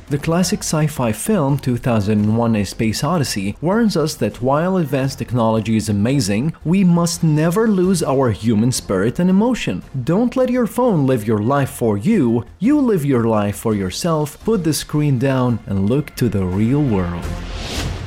The classic sci-fi film 2001: A Space Odyssey warns us that while advanced technology is amazing, we must never lose our human spirit and emotion. Don't let your phone live your life for you, you live your life for yourself, put the screen down and look to the real world.